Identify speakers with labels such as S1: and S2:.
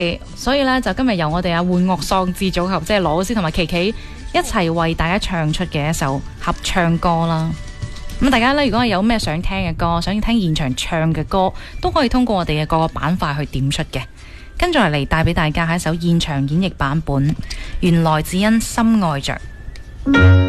S1: 所以呢，就今日由我哋玩樂喪志組合，即係羅老師同埋琪琪一齊為大家唱出嘅一首合唱歌啦。咁大家呢，如果係有咩想聽嘅歌，想要聽現場唱嘅歌，都可以通過我哋嘅各個板塊去點出嘅。跟住嚟帶俾大家係一首現場演繹版本，原來只因心愛着。